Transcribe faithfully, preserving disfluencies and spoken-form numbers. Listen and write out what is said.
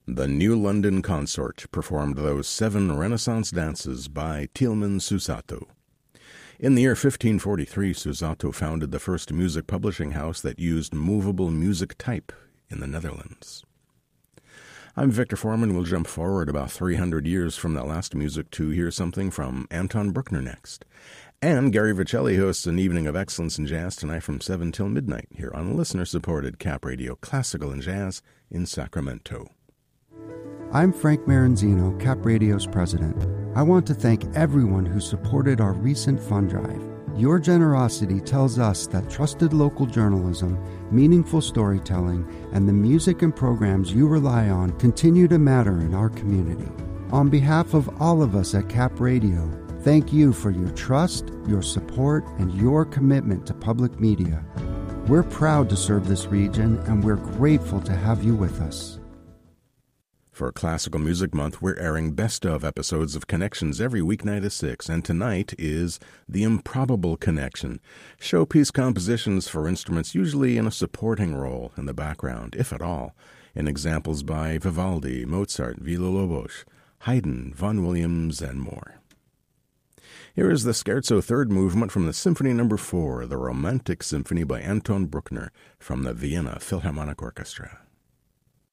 The New London Consort performed those seven Renaissance dances by Tieleman Susato. In the year fifteen forty-three, Susato founded the first music publishing house that used movable music type in the Netherlands. I'm Victor Foreman. We'll jump forward about three hundred years from that last music to hear something from Anton Bruckner next. And Gary Vicelli hosts an evening of excellence in jazz tonight from seven till midnight here on listener-supported Cap Radio Classical and Jazz in Sacramento. I'm Frank Maranzino, Cap Radio's president. I want to thank everyone who supported our recent fund drive. Your generosity tells us that trusted local journalism, meaningful storytelling, and the music and programs you rely on continue to matter in our community. On behalf of all of us at Cap Radio, thank you for your trust, your support, and your commitment to public media. We're proud to serve this region, and we're grateful to have you with us. For Classical Music Month, we're airing best-of episodes of Connections every weeknight at six, and tonight is The Improbable Connection, showpiece compositions for instruments usually in a supporting role in the background, if at all, in examples by Vivaldi, Mozart, Villa-Lobos, Haydn, Vaughan Williams, and more. Here is the Scherzo Third Movement from the Symphony Number Four, the Romantic Symphony by Anton Bruckner from the Vienna Philharmonic Orchestra.